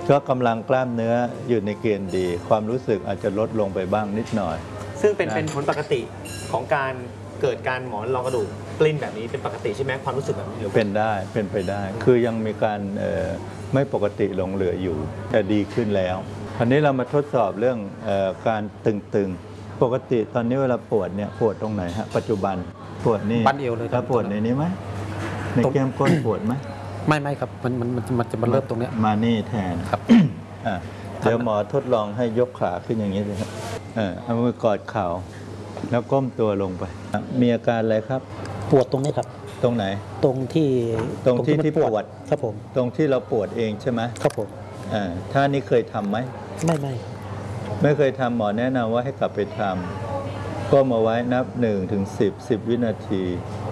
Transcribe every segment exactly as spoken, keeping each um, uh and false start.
ก็กำลังกล้ามเนื้ออยู่ในเกณฑ์ดีความรู้สึกอาจจะลดลงไปบ้างนิดหน่อยซึ่งเป็นเป็นผลปกติของการเกิดการหมอนรองกระดูกกลิ้นแบบนี้เป็นปกติใช่ไหมความรู้สึกแบบนี้เป็นได้เป็นไปได้คือยังมีการไม่ปกติหลงเหลืออยู่แต่ดีขึ้นแล้วคราวนี้เรามาทดสอบเรื่องการตึงๆปกติตอนนี้เวลาปวดเนี่ยปวดตรงไหนฮะปัจจุบันปวดนี่บั้นเอวเลยครับปวดในนี้ไหมในแก้มก้นปวดไหมไม่ไม่ครับมันมันมันจะมาเริ่มตรงนี้มานี่แทนครับเดี๋ยวหมอทดลองให้ยกขาขึ้นอย่างนี้เลยครับเอามือกอดเข่าแล้วก้มตัวลงไปมีอาการอะไรครับปวดตรงนี้ครับตรงไหนตรงที่ตรงที่ที่ปวดครับผมตรงที่เราปวดเองใช่ไหมครับผมอ่าท่านี้เคยทำไหมไม่ไม่ไม่เคยทำหมอแนะนำว่าให้กลับไปทำก้มเอาไว้นับหนึ่งถึงสิบสิบวินาที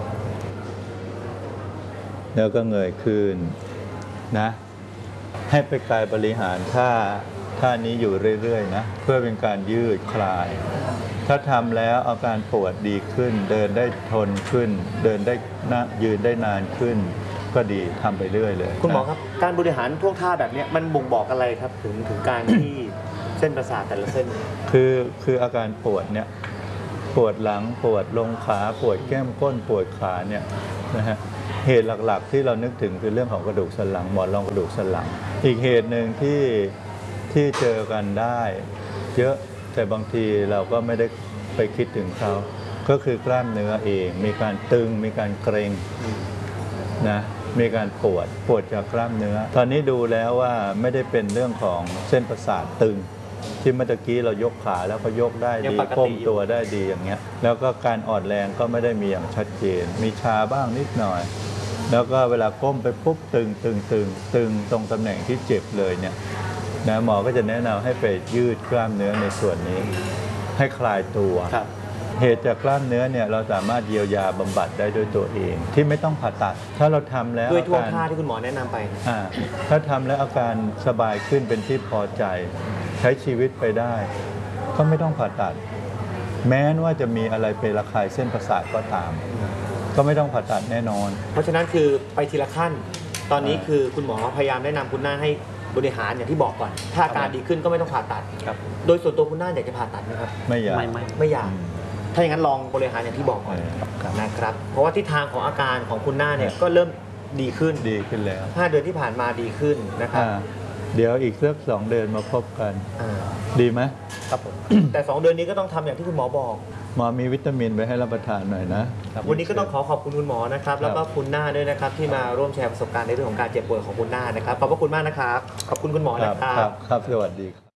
แล้วก็เงยขึ้นนะให้ไปกายบริหารท่าท่านี้อยู่เรื่อยๆนะเพื่อเป็นการยืดคลายถ้าทำแล้วอาการปวดดีขึ้นเดินได้ทนขึ้นเดินได้นะยืนได้นานขึ้นก็ดีทำไปเรื่อยเลยคุณหมอครับการบริหารท่วงท่าแบบนี้มันบ่งบอกอะไรครับถึงถึงการที่เส้นประสาทแต่ละเส้นคือคืออาการปวดเนี่ยปวดหลังปวดลงขาปวดแก้มก้นปวดขาเนี่ยนะฮะเหตุหลักๆที่เรานึกถึงคือเรื่องของกระดูกสันหลังหมอนรองกระดูกสันหลังอีกเหตุหนึ่งที่ที่เจอกันได้เยอะแต่บางทีเราก็ไม่ได้ไปคิดถึงเขาก็คือกล้ามเนื้อเองมีการตึงมีการเกร็งนะมีการปวดปวดจากกล้ามเนื้อตอนนี้ดูแล้วว่าไม่ได้เป็นเรื่องของเส้นประสาทตึงที่เมื่อกี้เรายกขาแล้วก็ยกได้ดีก้มตัวได้ดีอย่างเงี้ยแล้วก็การอ่อนแรงก็ไม่ได้มีอย่างชัดเจนมีชาบ้างนิดหน่อยแล้วก็เวลาก้มไปปุ๊บตึงตึงตึงตึงตรงตำแหน่งที่เจ็บเลยเนี่ยนะหมอก็จะแนะนำให้ไปยืดกล้ามเนื้อในส่วนนี้ให้คลายตัวเหตุจากกล้ามเนื้อเนี่ยเราสามารถเยียวยาบำบัดได้ด้วยตัวเองที่ไม่ต้องผ่าตัดถ้าเราทำแล้วด้วยท่วงท่าที่คุณหมอแนะนำไปถ้าทำแล้วอาการสบายขึ้นเป็นที่พอใจใช้ชีวิตไปได้ก็ไม่ต้องผ่าตัดแม้ว่าจะมีอะไรเป็นระคายเส้นประสาทก็ตามก็ไม่ต้องผ่าตัดแน่นอนเพราะฉะนั้นคือไปทีละขั้นตอนนี้คือคุณหมอพยายามแนะนำคุณน่าให้บริหารอย่างที่บอกก่อนถ้าอาการดีขึ้นก็ไม่ต้องผ่าตัดโดยส่วนตัวคุณน่าอยากจะผ่าตัดไหมครับไม่อยากไม่ไม่อยากถ้าอย่างนั้นลองบริหารอย่างที่บอกก่อนนะครับเพราะว่าทิศทางของอาการของคุณน่าเนี่ยก็เริ่มดีขึ้นดีขึ้นแล้วห้าเดือนที่ผ่านมาดีขึ้นนะครับเดี๋ยวอีกสักสองเดือนมาพบกันดีไหมครับผมแต่สองเดือนนี้ก็ต้องทำอย่างที่คุณหมอบอกหมอมีวิตามินไปให้รับประทานหน่อยนะวันนี้ก็ต้องขอขอบคุณคุณหมอนะครับแล้วก็คุณหน้าด้วยนะครับที่มาร่วมแชร์ประสบการณ์ในเรื่องของการเจ็บป่วยของคุณหน้านะครับขอบพระคุณมากนะครับขอบคุณคุณหมอนะครับครับสวัสดี